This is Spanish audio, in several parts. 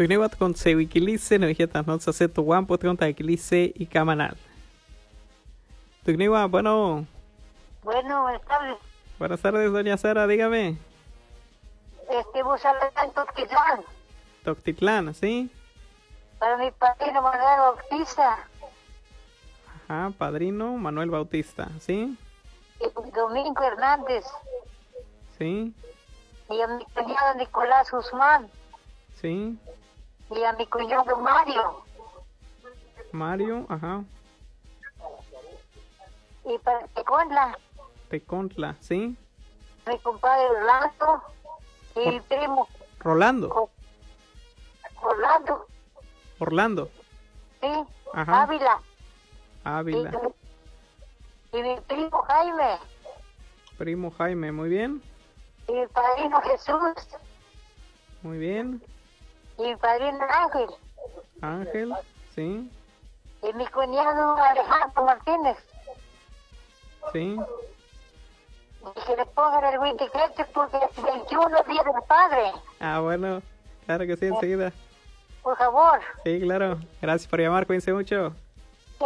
Tuignehuat con Sehuiquilice, Nevijetas no se tu guampo, con Taquilice y Camanal. Tuignehuat, bueno. Bueno, buenas tardes. Buenas tardes, doña Sara, dígame. Vos hablas en Toctitlán. Toctitlán, ¿sí? Para mi padrino Manuel Bautista. Ajá, padrino Manuel Bautista, ¿sí? Y Domingo Hernández. Sí. Y a mi cuñado Nicolás Guzmán. Sí. Y a mi cuñado Mario. Mario, ajá. Y para Tecontla. Tecontla, ¿sí? Mi compadre Orlando. Y mi primo. Rolando. Orlando. Orlando. Sí. Ajá. Ávila. Ávila. Y mi primo Jaime. Primo Jaime, muy bien. Y mi padrino Jesús. Muy bien. Y mi padrino Ángel. Ángel, sí. Y mi cuñado Alejandro Martínez. Sí. Y que le pongan el 27 porque el 21 es Día del Padre. Ah, bueno. Claro que sí, enseguida. Por favor. Sí, claro. Gracias por llamar, cuídense mucho. Sí.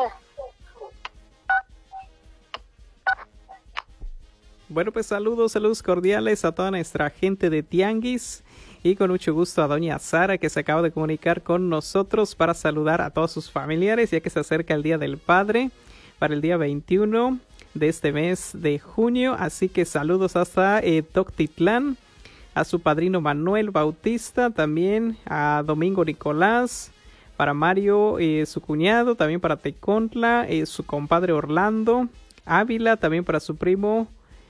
Bueno, pues saludos cordiales a toda nuestra gente de Tianguis y con mucho gusto a doña Sara que se acaba de comunicar con nosotros para saludar a todos sus familiares ya que se acerca el Día del Padre para el día 21 de este mes de junio, así que saludos hasta Toctitlán, a su padrino Manuel Bautista, también a Domingo Nicolás, para Mario, su cuñado, también para Tecontla, su compadre Orlando Ávila, también para su primo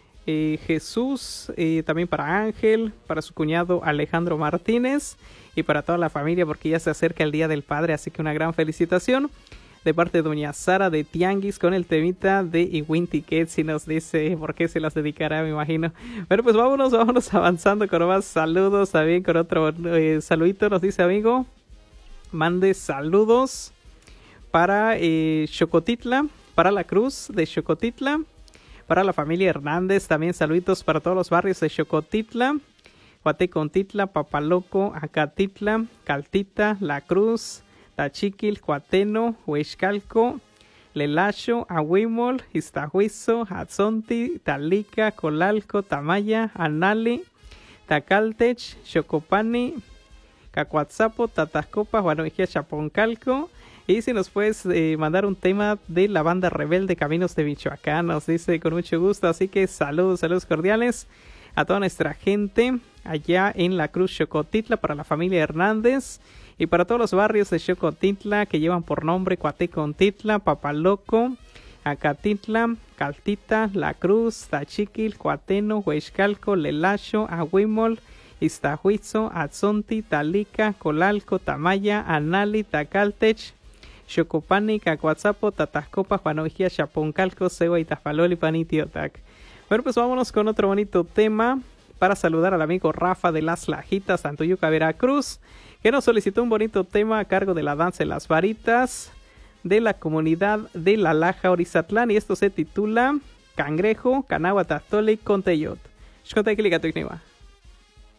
Jesús, también para Ángel, para su cuñado Alejandro Martínez y para toda la familia porque ya se acerca el Día del Padre, así que una gran felicitación de parte de doña Sara de Tianguis con el temita de Iwin Ticket, si nos dice por qué se las dedicará, me imagino. Bueno, pues vámonos avanzando con más saludos, también con otro saludito, nos dice amigo, mande saludos para Xocotitla, para la Cruz de Xocotitla, para la familia Hernández, también saluditos para todos los barrios de Xocotitla, Huatecontitla, Papaloco, Acatitla, Caltita, La Cruz, Tachiquil, Cuateno, Huexcalco, Lelacho, Ahuimol, Iztahuizo, Atzonti, Talica, Colalco, Tamaya, Anali, Tacaltech, Xocopani, Cacuatzapo, Tatascopa, Guanoijía, Chaponcalco. Y si nos puedes mandar un tema de la banda Rebelde Caminos de Michoacán, nos dice con mucho gusto. Así que saludos cordiales a toda nuestra gente allá en la Cruz Xocotitla, para la familia Hernández y para todos los barrios de Xocotitla que llevan por nombre Cuatecontitla, Papaloco, Acatitla, Caltita, La Cruz, Tachiquil, Cuateno, Huexcalco, Lelacho, Ahuimol, Iztahuizo, Atzonti, Talica, Colalco, Tamaya, Anali, Tacaltech, Xocopani, Cacuatzapo, Tatascopa, Juanovijía, Chaponcalco, Cegua, Itafaloli, Panitiotac. Bueno, pues vámonos con otro bonito tema para saludar al amigo Rafa de Las Lajitas, Santuyuca, Veracruz, que nos solicitó un bonito tema a cargo de la danza de las varitas de la comunidad de La Laja, Orizatlán, y esto se titula Cangrejo, Canagua, Tastoli, Conteyot. Xcontay, Clica, Tuicniwa.